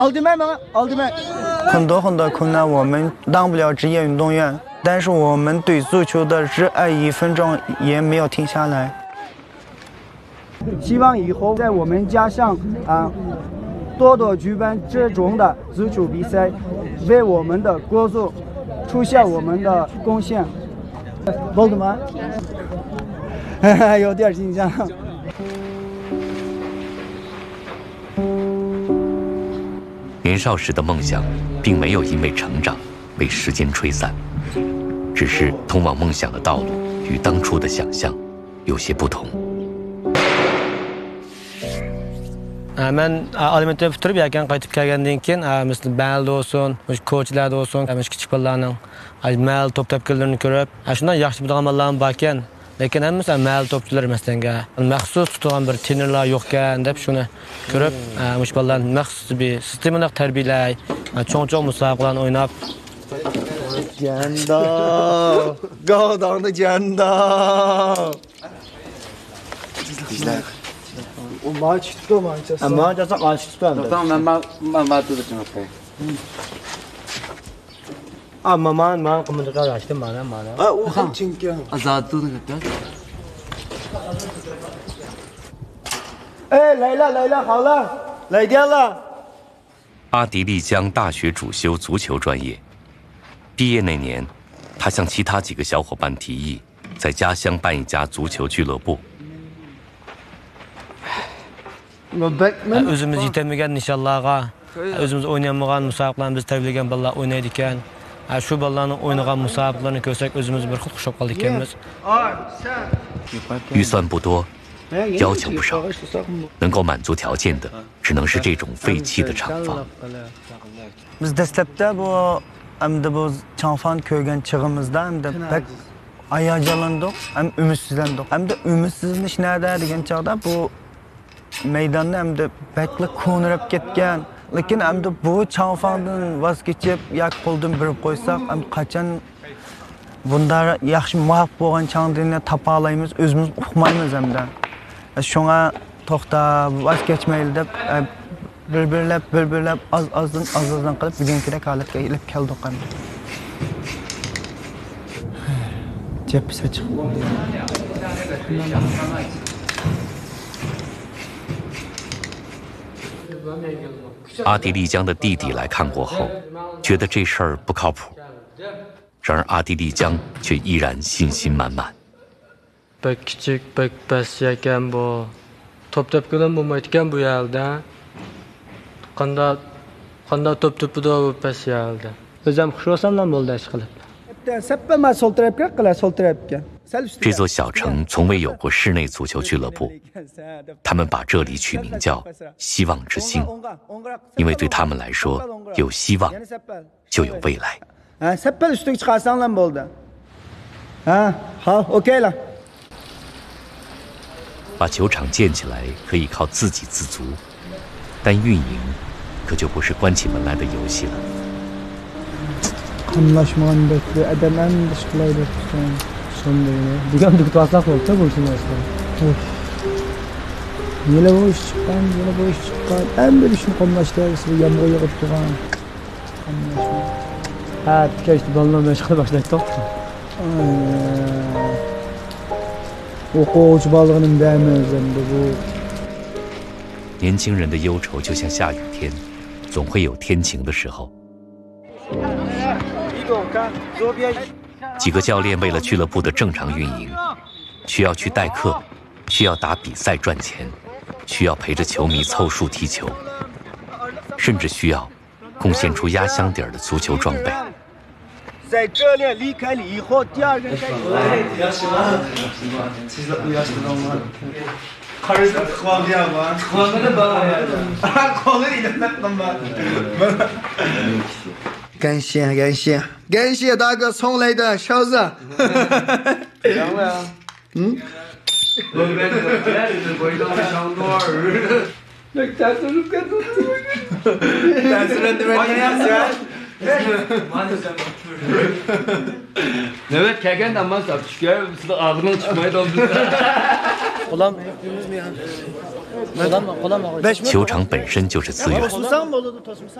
奥特曼吗？奥特曼。 很多困难，我们当不了职业运动员，但是我们对足球的热爱1分钟也没有停下来。 希望以后在我们家乡多多举办这种的足球比赛，为我们的国足出现我们的贡献。奥特曼，有点紧张。 年少时的梦想，并没有因为成长被时间吹散，只是通往梦想的道路与当初的想象有些不同。 Ben alimenti bitirib yakan qaytib kelgandan keyin misli balda olsun, ko'chlarda olsun, kichik bolalarning mal top tepkilarini ko'rib, shundan yaxshi biladigan bolalar bor ekan. Lekin hammasi mal topchilar emasanga. Maxsus tutilgan bir trenerlar yo'q ekan deb shuni ko'rib, mush bolalarni maxsus bir sistemani tarbiyalay, cho'ng-cho'ng musobaqalarni o'ynab. Janda, Godangda janda. O maç tuttu Manchester. Manchester maç tuttu. Tamam ben tutacağım okey. Ama man komutanlar açtım mana. O çünkü. Azad tutun gitti. Leyla hala. Leyla. 阿迪丽江大学主修足球专业，毕业那年，他向其他几个小伙伴提议，在家乡办一家足球俱乐部。 Özümüz yetemigen nişanlarga, özümüz oynayamagan musabaqalarni biz tarbiyalagan bolalar oynaydi ekan. Shu bolalarning o'ynagan musabaqalarni ko'rsak o'zimiz bir xud xushab qoldik ekanmiz. 预算不多，要求不少，能够满足条件的，只能是这种废弃的厂房。 Biz dastlabda bu hamda bu chanfon ko'rgan chig'imizda hamda pek hayajonlandik, ham umidsizlandik. Hamda umidsizlanish nada degan chog'da bu maydonni hamda bakla ko'nirib ketgan. Lekin hamda bu chanfondan voz kechib, yak qo'ldan birib qo'ysak, ham qachon bunda yaxshi muvaffaq bo'lgan changdini topa olamiz, o'zimiz uqmaymiz hamda. Shunga to'xtab, voz kechmaylik deb bir-birlab azdan qilib bugunkidek holatga kelib keldik hamda. Jepsa chiqdi. 阿迪丽江的弟弟来看过后，觉得这事儿不靠谱。然而阿迪丽江却依然信心满满。 Bek kichik, bek past ekan bu. Top tepkidan bo'lmaydigan bu yerda. Qanday top tepida bu past yerda. O'zim xush bo'lsam bo'ldi ish qilib. Seppema sol tarafga qila sol tarafga. 这座小城从未有过室内足球俱乐部，他们把这里取名叫“希望之星”，因为对他们来说，有希望就有未来。 Seppel üstüne çıkarsan lan bolda. Hau, okey了。 把球场建起来可以靠自给自足，但运营可就不是关起门来的游戏了。 Anlaşmadan bekle, edemem dışkılaydı. Sonunda digan tutarsak olsa bulsun aslında. Yine bu iş çıkan. En bir işin konlaştırırsa yağmur yağıp turan. Ha, işte balına meşgul başladık. Okuç balığının değmezinde bu. 年轻人的忧愁就像下雨天，总会有天晴的时候。 几个教练为了俱乐部的正常运营，需要去代课，需要打比赛赚钱，需要陪着球迷凑数踢球，甚至需要贡献出压箱底儿的足球装备。 在这里离开了以后，第二个开始。感谢大哥送来的勺子。凉了呀？ Evet, kegen de mas yapmış. Ağzından çıkmayı doldu. Ulan 球场本身就是资源，